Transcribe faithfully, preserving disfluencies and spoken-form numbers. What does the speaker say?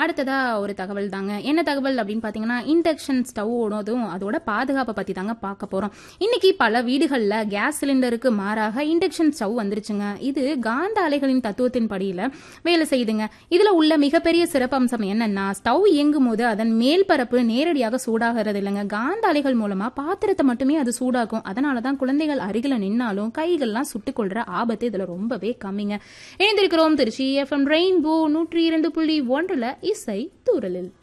அடுத்ததா ஒரு தகவல் தாங்க. என்ன தகவல் அப்படின்னு பாத்தீங்கன்னா, இண்டக்ஷன் ஸ்டவ்வோடதும் அதோட பாதுகாப்பை பத்தி தாங்க பார்க்க போறோம். இன்னைக்கு பல வீடுகள்ல கேஸ் சிலிண்டருக்கு மாறாக இண்டக்ஷன் ஸ்டவ் வந்துருச்சுங்க. இது காந்த அலைகளின் தத்துவத்தின் படியில வேலை செய்யுதுங்க. இதுல உள்ள மிகப்பெரிய சிறப்பம்சம் என்னன்னா, ஸ்டவ் இயங்கும் போது அதன் மேல் பரப்பு நேரடியாக சூடாகிறது இல்லைங்க, காந்த அலைகள் மூலமா பாத்திரத்தை மட்டுமே அது சூடாக்கும். அதனாலதான் குழந்தைகள் அருகில நின்னாலும் கைகள்லாம் சுட்டுக்கொள்ற ஆபத்து இதுல ரொம்பவே கம்மிங்க. இணைந்திருக்கிறோம் திருச்சி எஃப்எம் ரெயின்போ நூற்றி இரண்டு புள்ளி ஒன்றுல இசை தூரலில்.